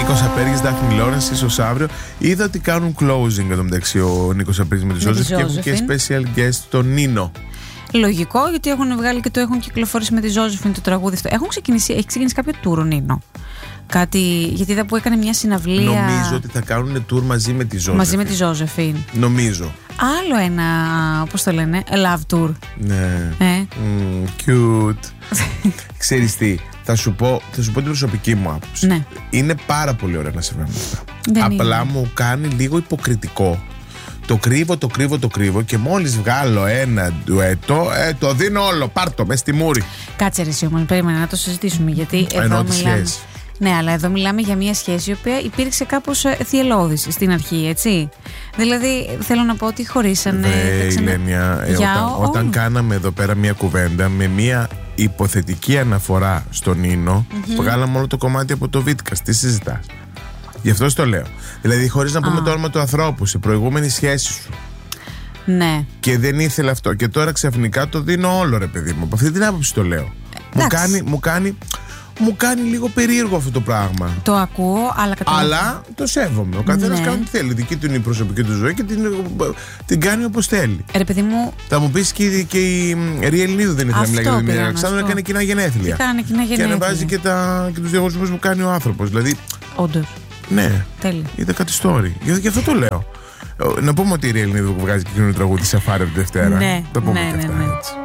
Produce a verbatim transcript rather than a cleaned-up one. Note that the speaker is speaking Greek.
Νίκος Απέργης, Δάφνη Λόρενς, ίσως αύριο. Είδα ότι κάνουν closing εδώ μεταξύ ο Νίκος Απέργης με τη Ζώζεφιν και έχουν και special guest τον Νίνο. Λογικό, γιατί έχουν βγάλει και το έχουν κυκλοφορήσει με τη Ζώζεφιν το τραγούδι αυτό. Έχουν ξεκινήσει, έχει ξεκινήσει κάποιο tour ο Νίνο. Κάτι, γιατί είδα που έκανε μια συναυλία. Νομίζω ότι θα κάνουν tour μαζί με τη Ζώζεφιν. Μαζί με τη Ζώζεφιν. Νομίζω. Άλλο ένα, πώς το λένε, love tour. Ναι. Ε. Mm, cute. Ξέρεις τι, θα σου, πω, θα σου πω την προσωπική μου άποψη. Ναι. Είναι πάρα πολύ ωραία να συμβαίνουν αυτά. Δεν Απλά είναι. μου κάνει λίγο υποκριτικό. Το κρύβω, το κρύβω, το κρύβω και μόλις βγάλω ένα ντουέτο, ε, το δίνω όλο, πάρτο, μες στη μούρη. Κάτσε ρε εσύ όμως, περίμενα να το συζητήσουμε, γιατί εδώ Εννοώ τη μιλάμε... σχέση. Ναι, αλλά εδώ μιλάμε για μια σχέση η οποία υπήρξε κάπως ε, θυελλώδης στην αρχή, έτσι. Δηλαδή, θέλω να πω ότι χωρίσανε... Δε, ξανα... Ηλένια, ε, για όταν, ό, όταν ό, κάναμε εδώ πέρα μια κουβέντα με μια υποθετική αναφορά στον Νίνο, mm-hmm. βγάλαμε όλο το κομμάτι από το Βίτκας. Τι συζητάς? Γι' αυτό το λέω. Δηλαδή, χωρίς να πούμε το όνομα του ανθρώπου, σε προηγούμενη σχέση σου. Ναι. Και δεν ήθελε αυτό. Και τώρα ξαφνικά το δίνω όλο, ρε παιδί μου. Από αυτή την άποψη το λέω. Μου κάνει, μου κάνει. Μου κάνει λίγο περίεργο αυτό το πράγμα. Το ακούω, αλλά καταλαβαίνω. Αλλά το σέβομαι. Ο καθένας Ναι. κάνει τι θέλει. Δική του είναι η προσωπική του ζωή και την, την κάνει όπως θέλει. Ρε παιδί μου. Θα μου πεις και, και η Ρία Ελληνίδου δεν ήθελε να μιλάει για τον Δημήτρη Αλεξάνδρου, έκανε κοινά γενέθλια. Τι κάνει κοινά γενέθλια. Και ανεβάζει και, τα, και τους διαγωνισμούς που κάνει ο άνθρωπος. Δηλαδή. Όντως. Ναι. Τέλεια. Είδα κάτι story. Γι' γι' αυτό το λέω. Να πούμε ότι η Ρία Ελληνίδου βγάζει και καινούριο τραγούδι Σαφάρι τη Δευτέρα. Ναι, το πούμε ναι, και αυτά, ναι, ναι. έτσι.